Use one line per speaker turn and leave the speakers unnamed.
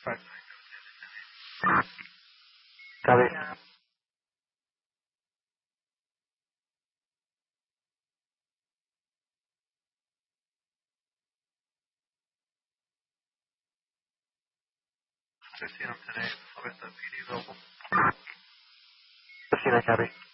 Copy. I've seen him today. I'll get the PD available. I've seen that, copy.